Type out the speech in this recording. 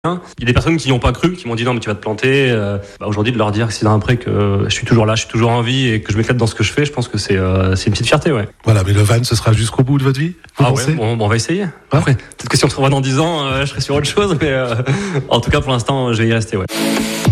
Il y a des personnes qui n'y ont pas cru, qui m'ont dit non mais tu vas te planter. Aujourd'hui de leur dire que c'est après que je suis toujours là, je suis toujours en vie et que je m'éclate dans ce que je fais, je pense que c'est une petite fierté, ouais. Voilà, mais le van, ce sera jusqu'au bout de votre vie, vous pensez ? Ouais, on va essayer. Après, peut-être que si on se revoit dans 10 ans, je serai sur autre chose, mais en tout cas pour l'instant, je vais y rester, ouais.